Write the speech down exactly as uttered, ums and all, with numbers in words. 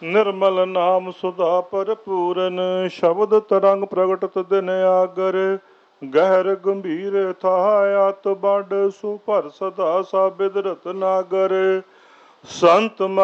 निर्मल नाम सुधा भरपूरन, शब्द तरंग प्रगटत दिन आगर। गहर गंभीर था आत बड, सो भर सदा सा बिदरत नागर। संत